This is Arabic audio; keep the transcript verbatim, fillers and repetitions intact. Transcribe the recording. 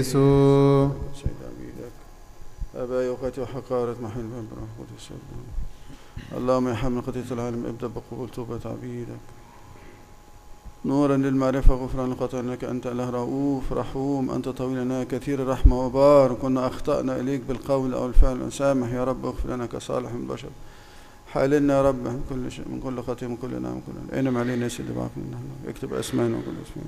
يسوع. سيد عبيدك آبائي وأخواتي وحقارة محل باب روح قدس. اللهم يا حامل خطية العالم ابدأ بقبول توبة عبيدك نورا للمعرفة غفران الخطايا إنك أنت إله رؤوف رحوم أنت طويل لنا كثير الرحمة وبار كنا أخطأنا إليك بالقول أو الفعل سامح يا رب اغفر لنا كصالح من البشر حالنا يا رب من كل شيء من كل خطية من كل نعم من كل انعم علينا يا سيدي بعفو اكتب أسمائنا وكل اسمين